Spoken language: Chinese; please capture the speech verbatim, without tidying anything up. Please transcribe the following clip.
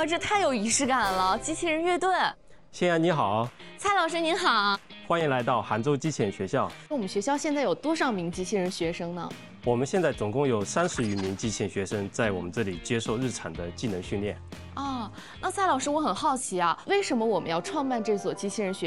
哇，这太有仪式感了！机器人乐队， 欣然你好， 蔡老师您好。 欢迎来到杭州机器人学校。 我们学校现在有多少名机器人学生呢？ 我们现在总共有三十余名机器人学生在我们这里接受日常的技能训练。 哦，那蔡老师，我很好奇啊，为什么我们要创办这所机器人学